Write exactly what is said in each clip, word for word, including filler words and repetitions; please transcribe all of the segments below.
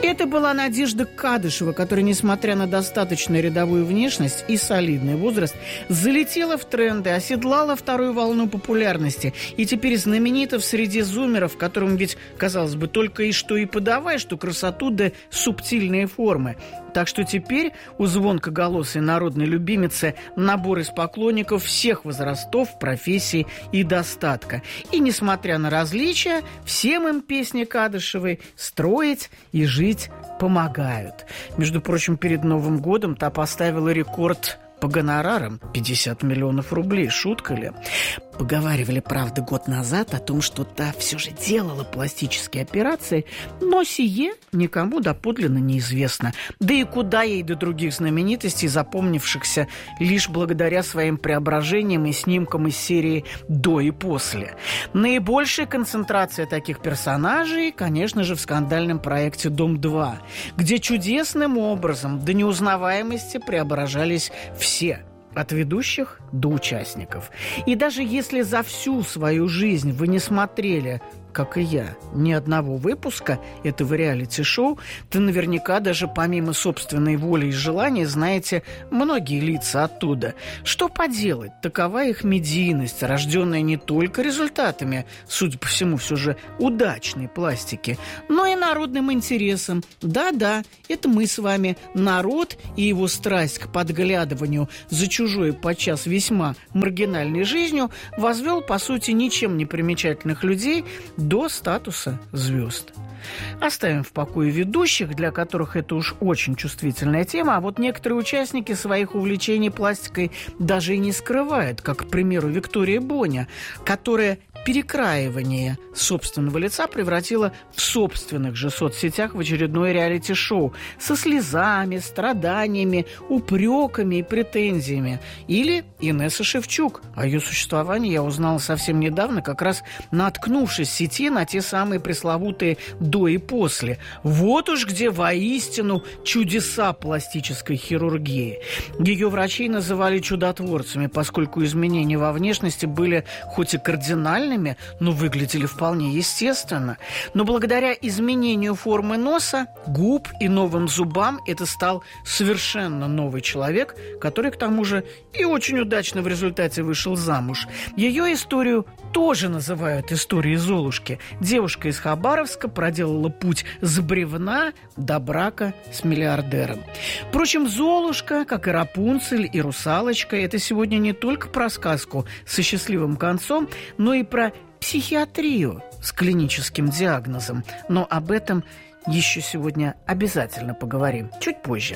Это была Надежда Кадышева, которая, несмотря на достаточно рядовую внешность и солидный возраст, залетела в тренды, оседлала вторую волну популярности и теперь знаменита в среде зумеров, которым ведь, казалось бы, только и что и подавай, что красоту да субтильные формы. Так что теперь у звонкоголосой народной любимицы набор из поклонников всех возрастов, профессий и достатка. И, несмотря на различия, всем им песни Кадышевой строить и жить помогают. Между прочим, перед Новым годом та поставила рекорд по гонорарам – пятьдесят миллионов рублей. Шутка ли? Поговаривали, правда, год назад о том, что та все же делала пластические операции, но сие никому доподлинно неизвестно. Да и куда ей до других знаменитостей, запомнившихся лишь благодаря своим преображениям и снимкам из серии «До и после». Наибольшая концентрация таких персонажей, конечно же, в скандальном проекте «Дом-два», где чудесным образом до неузнаваемости преображались все, от ведущих до участников. И даже если за всю свою жизнь вы не смотрели, как и я, ни одного выпуска этого реалити-шоу, то наверняка даже помимо собственной воли и желания знаете многие лица оттуда. Что поделать, такова их медийность, рожденная не только результатами, судя по всему, все же удачной пластики, но и народным интересом. Да-да, это мы с вами, народ и его страсть к подглядыванию за чужой, подчас весьма маргинальной жизнью, возвел, по сути, ничем не примечательных людей до статуса звезд. Оставим в покое ведущих, для которых это уж очень чувствительная тема, а вот некоторые участники своих увлечений пластикой даже и не скрывают, как, к примеру, Виктория Боня, которая перекраивание собственного лица превратила в собственных же соцсетях в очередное реалити-шоу со слезами, страданиями, упреками и претензиями. Или Инесса Шевчук. О ее существовании я узнала совсем недавно, как раз наткнувшись в сети на те самые пресловутые «до» и «после». Вот уж где воистину чудеса пластической хирургии. Ее врачи называли чудотворцами, поскольку изменения во внешности были хоть и кардинальными, но выглядели вполне естественно. Но благодаря изменению формы носа, губ и новым зубам это стал совершенно новый человек, который, к тому же, и очень удачно в результате вышел замуж. Ее историю тоже называют историей Золушки. Девушка из Хабаровска проделала путь с бревна до брака с миллиардером. Впрочем, Золушка, как и Рапунцель и Русалочка, это сегодня не только про сказку со счастливым концом, но и про психиатрию с клиническим диагнозом. Но об этом еще сегодня обязательно поговорим чуть позже.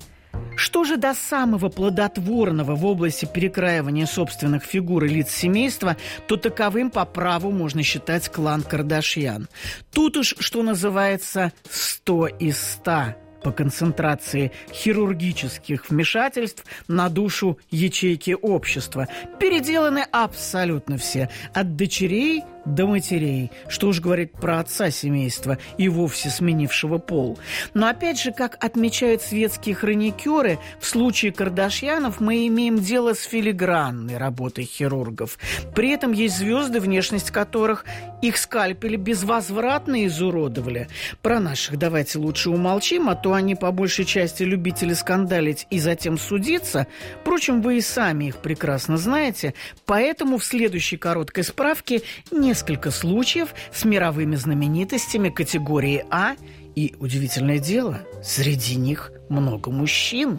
Что же до самого плодотворного в области перекраивания собственных фигур и лиц семейства, то таковым по праву можно считать клан Кардашьян. Тут уж, что называется, сто из ста по концентрации хирургических вмешательств на душу ячейки общества. Переделаны абсолютно все, от дочерей до матерей. Что уж говорить про отца семейства, и вовсе сменившего пол. Но опять же, как отмечают светские хроникеры, в случае Кардашьянов мы имеем дело с филигранной работой хирургов. При этом есть звезды, внешность которых их скальпели безвозвратно изуродовали. Про наших давайте лучше умолчим, а то они по большей части любители скандалить и затем судиться. Впрочем, вы и сами их прекрасно знаете, поэтому в следующей короткой справке не Несколько случаев с мировыми знаменитостями категории А, и, удивительное дело, среди них много мужчин.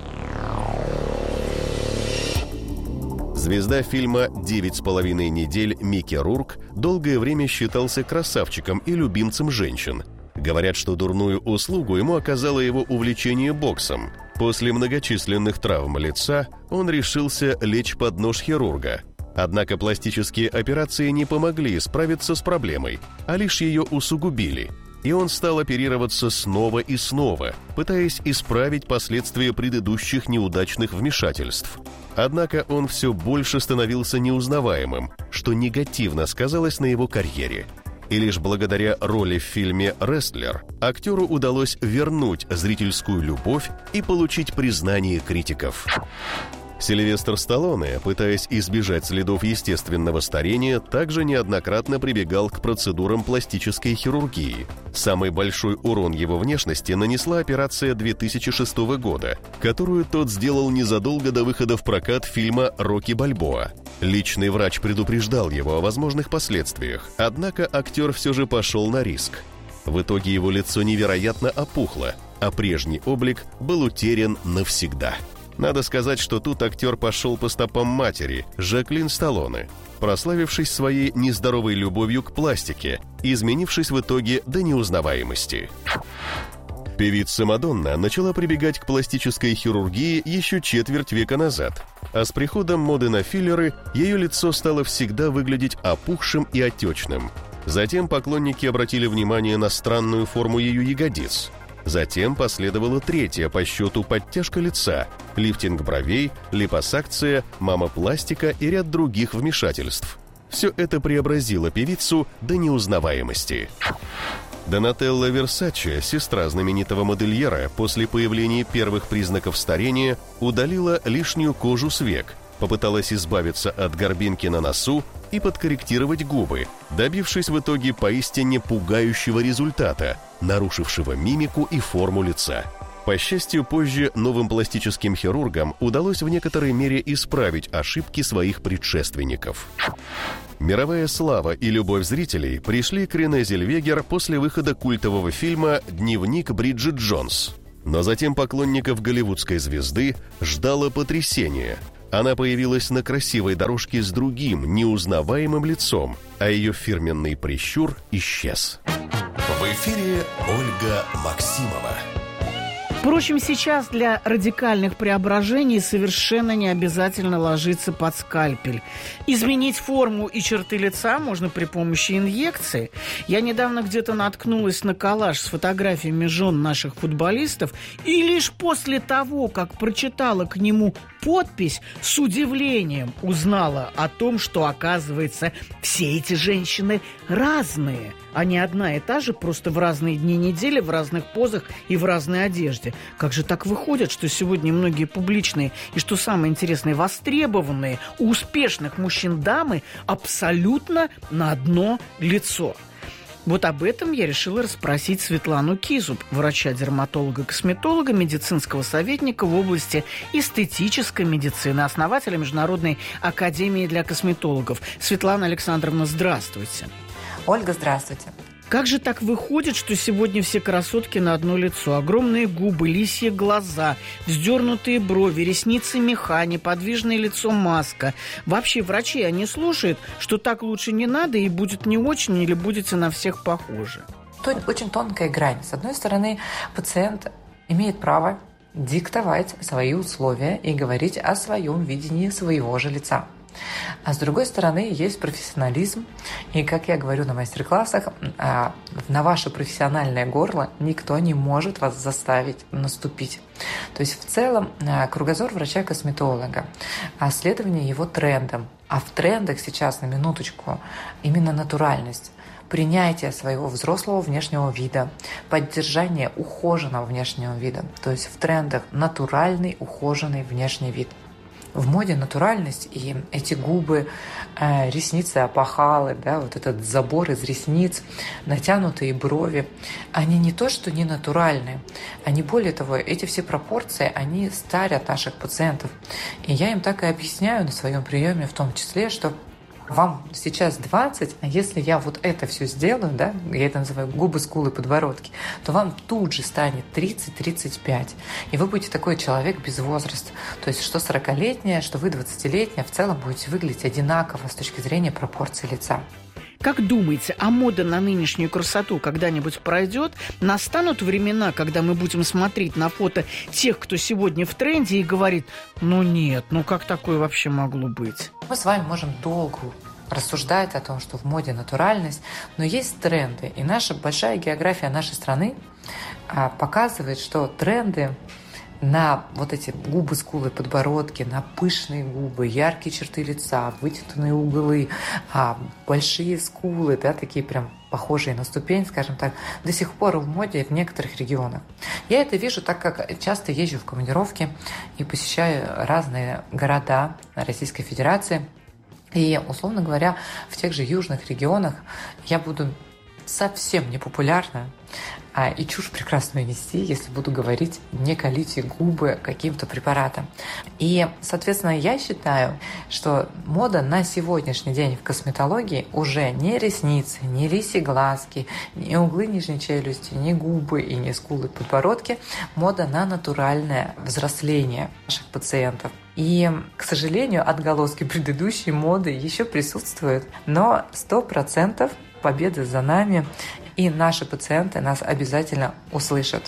Звезда фильма «Девять с половиной недель» Микки Рурк долгое время считался красавчиком и любимцем женщин. Говорят, что дурную услугу ему оказало его увлечение боксом. После многочисленных травм лица он решился лечь под нож хирурга. Однако пластические операции не помогли справиться с проблемой, а лишь ее усугубили. И он стал оперироваться снова и снова, пытаясь исправить последствия предыдущих неудачных вмешательств. Однако он все больше становился неузнаваемым, что негативно сказалось на его карьере. И лишь благодаря роли в фильме «Рестлер» актеру удалось вернуть зрительскую любовь и получить признание критиков. Сильвестр Сталлоне, пытаясь избежать следов естественного старения, также неоднократно прибегал к процедурам пластической хирургии. Самый большой урон его внешности нанесла операция две тысячи шестого года, которую тот сделал незадолго до выхода в прокат фильма «Рокки Бальбоа». Личный врач предупреждал его о возможных последствиях, однако актер все же пошел на риск. В итоге его лицо невероятно опухло, а прежний облик был утерян навсегда. Надо сказать, что тут актер пошел по стопам матери, Жаклин Сталлоне, прославившись своей нездоровой любовью к пластике и изменившись в итоге до неузнаваемости. Певица Мадонна начала прибегать к пластической хирургии еще четверть века назад, а с приходом моды на филлеры ее лицо стало всегда выглядеть опухшим и отечным. Затем поклонники обратили внимание на странную форму ее ягодиц. Затем последовала третья по счету подтяжка лица, лифтинг бровей, липосакция, мамопластика и ряд других вмешательств. Все это преобразило певицу до неузнаваемости. Донателла Версаче, сестра знаменитого модельера, после появления первых признаков старения удалила лишнюю кожу с век, попыталась избавиться от горбинки на носу и подкорректировать губы, добившись в итоге поистине пугающего результата, нарушившего мимику и форму лица. По счастью, позже новым пластическим хирургам удалось в некоторой мере исправить ошибки своих предшественников. Мировая слава и любовь зрителей пришли к Рене Зельвегер после выхода культового фильма «Дневник Бриджит Джонс». Но затем поклонников голливудской звезды ждало потрясение. Она появилась на красивой дорожке с другим, неузнаваемым лицом, а ее фирменный прищур исчез. В эфире Ольга Максимова. Впрочем, сейчас для радикальных преображений совершенно не обязательно ложиться под скальпель. Изменить форму и черты лица можно при помощи инъекции. Я недавно где-то наткнулась на коллаж с фотографиями жен наших футболистов, и лишь после того, как прочитала к нему подпись, с удивлением узнала о том, что, оказывается, все эти женщины разные, а не одна и та же, просто в разные дни недели, в разных позах и в разной одежде. Как же так выходит, что сегодня многие публичные и, что самое интересное, востребованные у успешных мужчин дамы абсолютно на одно лицо? Вот об этом я решила расспросить Светлану Кизуб, врача-дерматолога-косметолога, медицинского советника в области эстетической медицины, основателя Международной академии для косметологов. Светлана Александровна, здравствуйте. Ольга, здравствуйте. Как же так выходит, что сегодня все красотки на одно лицо? Огромные губы, лисьи глаза, вздернутые брови, ресницы меха, неподвижное лицо маска. Вообще врачи, они слушают, что так лучше не надо и будет не очень, или будете на всех похожи? Тут очень тонкая грань. С одной стороны, пациент имеет право диктовать свои условия и говорить о своем видении своего же лица. А с другой стороны, есть профессионализм. И, как я говорю на мастер-классах, на ваше профессиональное горло никто не может вас заставить наступить. То есть, в целом, кругозор врача-косметолога, следование его трендам. А в трендах сейчас, на минуточку, именно натуральность. Принятие своего взрослого внешнего вида, поддержание ухоженного внешнего вида. То есть в трендах натуральный, ухоженный внешний вид. В моде натуральность, и эти губы, э, ресницы, опахалы, да, вот этот забор из ресниц, натянутые брови, они не то, что не натуральные, они, более того, эти все пропорции, они старят наших пациентов. И я им так и объясняю на своем приеме в том числе, что вам сейчас двадцать, а если я вот это все сделаю, да, я это называю губы, скулы, подбородки, то вам тут же станет тридцать-тридцать пять. И вы будете такой человек без возраста. То есть что сорокалетняя, что вы двадцатилетняя, в целом будете выглядеть одинаково с точки зрения пропорций лица. Как думаете, а мода на нынешнюю красоту когда-нибудь пройдет? Настанут времена, когда мы будем смотреть на фото тех, кто сегодня в тренде, и говорит: ну нет, ну как такое вообще могло быть? Мы с вами можем долго рассуждать о том, что в моде натуральность, но есть тренды. И наша большая география нашей страны показывает, что тренды на вот эти губы, скулы, подбородки, на пышные губы, яркие черты лица, вытянутые углы, а, большие скулы, да, такие прям похожие на ступень, скажем так, до сих пор в моде в некоторых регионах. Я это вижу, так как часто езжу в командировки и посещаю разные города Российской Федерации. И, условно говоря, в тех же южных регионах я буду совсем непопулярна а, и чушь прекрасную нести, если буду говорить «не колите губы каким-то препаратом». И, соответственно, я считаю, что мода на сегодняшний день в косметологии уже не ресницы, не лисьи глазки, не углы нижней челюсти, не губы и не скулы, подбородки. Мода на натуральное взросление наших пациентов. И, к сожалению, отголоски предыдущей моды еще присутствуют, но сто процентов победа за нами, и наши пациенты нас обязательно услышат.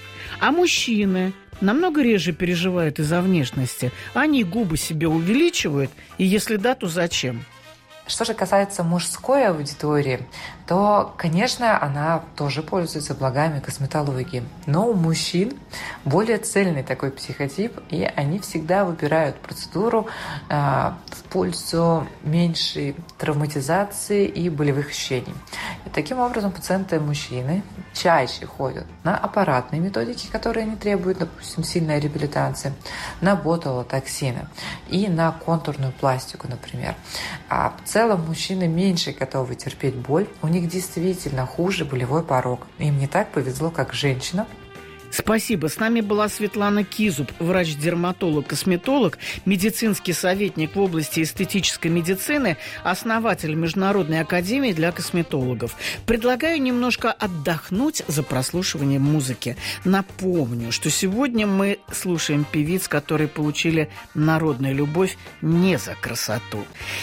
А мужчины намного реже переживают из-за внешности. Они губы себе увеличивают, и если да, то зачем? Что же касается мужской аудитории, то, конечно, она тоже пользуется благами косметологии. Но у мужчин более цельный такой психотип, и они всегда выбирают процедуру э, в пользу меньшей травматизации и болевых ощущений. И таким образом пациенты-мужчины чаще ходят на аппаратные методики, которые не требуют, допустим, сильной реабилитации, на ботулотоксины и на контурную пластику, например. А в целом мужчины меньше готовы терпеть боль, у них действительно хуже болевой порог. Им не так повезло, как женщинам. Спасибо. С нами была Светлана Кизуб, врач-дерматолог, косметолог, медицинский советник в области эстетической медицины, основатель Международной академии для косметологов. Предлагаю немножко отдохнуть за прослушиванием музыки. Напомню, что сегодня мы слушаем певиц, которые получили народную любовь не за красоту.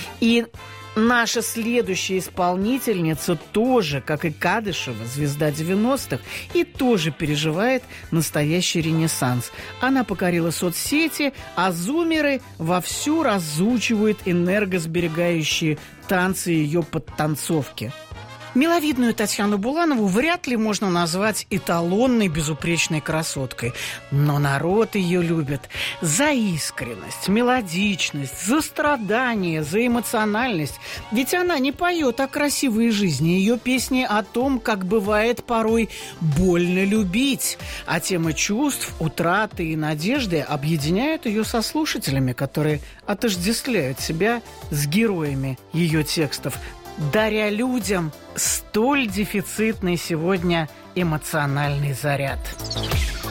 И наша следующая исполнительница тоже, как и Кадышева, звезда девяностых, и тоже переживает настоящий ренессанс. Она покорила соцсети, а зумеры вовсю разучивают энергосберегающие танцы ее подтанцовки. Миловидную Татьяну Буланову вряд ли можно назвать эталонной безупречной красоткой. Но народ ее любит за искренность, мелодичность, за страдания, за эмоциональность. Ведь она не поет о красивой жизни. Ее песни о том, как бывает порой больно любить. А темы чувств, утраты и надежды объединяют ее со слушателями, которые отождествляют себя с героями ее текстов, даря людям столь дефицитный сегодня эмоциональный заряд.